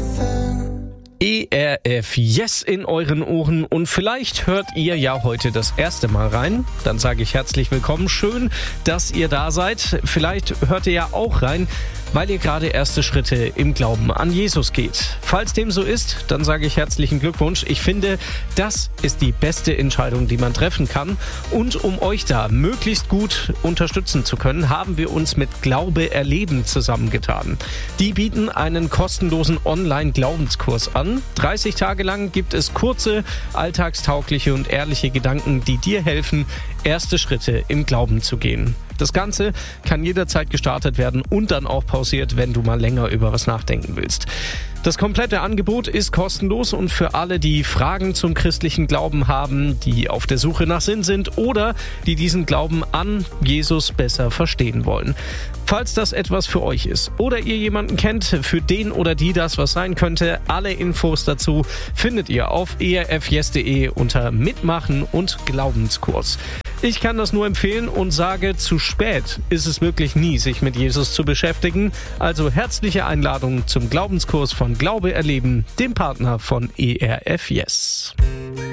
ERF Yes in euren Ohren und vielleicht hört ihr ja heute das erste Mal rein. Dann sage ich herzlich willkommen. Schön, dass ihr da seid. Vielleicht hört ihr ja auch rein, weil ihr gerade erste Schritte im Glauben an Jesus geht. Falls dem so ist, dann sage ich herzlichen Glückwunsch. Ich finde, das ist die beste Entscheidung, die man treffen kann. Und um euch da möglichst gut unterstützen zu können, haben wir uns mit Glaube erleben zusammengetan. Die bieten einen kostenlosen Online-Glaubenskurs an. 30 Tage lang gibt es kurze, alltagstaugliche und ehrliche Gedanken, die dir helfen, erste Schritte im Glauben zu gehen. Das Ganze kann jederzeit gestartet werden und dann auch pausiert, wenn du mal länger über was nachdenken willst. Das komplette Angebot ist kostenlos und für alle, die Fragen zum christlichen Glauben haben, die auf der Suche nach Sinn sind oder die diesen Glauben an Jesus besser verstehen wollen. Falls das etwas für euch ist oder ihr jemanden kennt, für den oder die das was sein könnte, alle Infos dazu findet ihr auf erfyes.de unter Mitmachen und Glaubenskurs. Ich kann das nur empfehlen und sage, zu spät ist es wirklich nie, sich mit Jesus zu beschäftigen. Also herzliche Einladung zum Glaubenskurs von Glaube erleben, dem Partner von ERF Yes.